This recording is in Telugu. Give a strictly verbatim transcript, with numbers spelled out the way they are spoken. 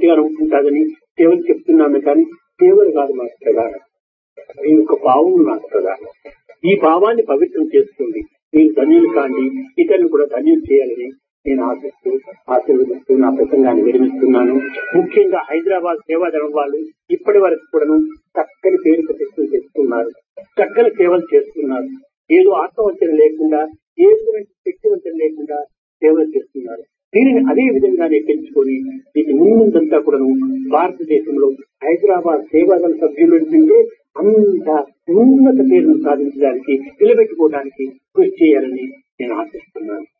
మంచిగా ఉంటుందని సేవలు చెప్తున్నాను, కానీ సేవలు కాదు మాస్టర్ గారు, మీ యొక్క భావం మాస్టర్ గారు. ఈ భావాన్ని పవిత్రం చేసుకోండి, మీరు ధన్యులు కాండి, ఇతరులు కూడా ధన్యులు చేయాలని నేను ఆశిస్తూ ఆశీర్వదిస్తూ నా ప్రసంగాన్ని విరమిస్తున్నాను. ముఖ్యంగా హైదరాబాద్ సేవాదళం వాళ్ళు ఇప్పటి వరకు కూడా చక్కని పేరు ప్రతిష్టలు చేస్తున్నారు, చక్కని సేవలు చేస్తున్నారు. ఏదో ఆత్మవంచన లేకుండా, ఏ విధమైన శక్తివంచన లేకుండా సేవలు చేస్తున్నారు. దీనిని అదే విధంగానే పెంచుకొని దీని ముందంతా కూడా భారతదేశంలో హైదరాబాద్ సేవాదళ సభ్యులు అంటే అంత ఉన్నత పేరును సాధించడానికి, నిలబెట్టుకోవడానికి కృషి చేయాలని నేను ఆశిస్తున్నాను.